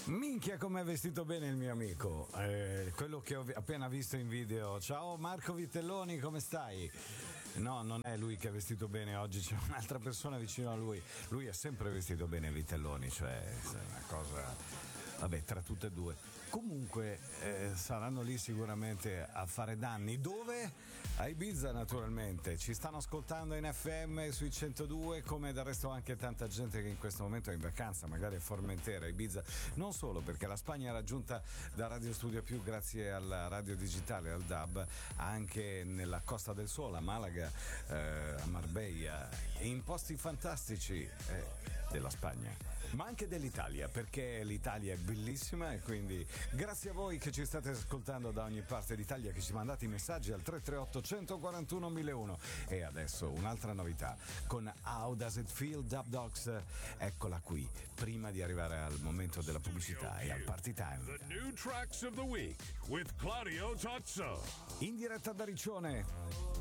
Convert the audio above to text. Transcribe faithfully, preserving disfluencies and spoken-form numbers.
Minchia come è vestito bene il mio amico, eh, quello che ho appena visto in video. Ciao Marco Vitelloni, come stai? No, non è lui che è vestito bene oggi, c'è un'altra persona vicino a lui. Lui è sempre vestito bene, Vitelloni, cioè è una cosa, vabbè, tra tutte e due. Comunque eh, saranno lì sicuramente a fare danni. Dove? A Ibiza naturalmente. Ci stanno ascoltando in F M sui centodue, come del resto anche tanta gente che in questo momento è in vacanza, magari a Formentera, Ibiza. Non solo, perché la Spagna è raggiunta da Radio Studio Più grazie alla radio digitale, al D A B, anche nella Costa del Sole, a Malaga, eh, a Marbella, e in posti fantastici eh, della Spagna, ma anche dell'Italia, perché l'Italia è bellissima e quindi grazie a voi che ci state ascoltando da ogni parte d'Italia, che ci mandate i messaggi al tre tre otto uno quattro uno uno uno. E adesso un'altra novità con How Does It Feel, Dub Dogs, eccola qui, prima di arrivare al momento della pubblicità e al party time. The new tracks of the week with Claudio Tozzo. In diretta da Riccione.